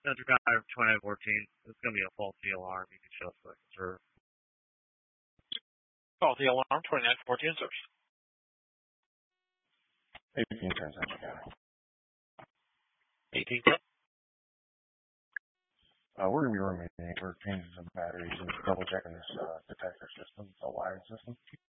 Center guy 2914. It's going to be a faulty alarm. You can show us the serve. Faulty alarm 2914, sir. 18 Center guy. 18. We're going to be running. We're changing some batteries and double checking this detector system. It's a wired system.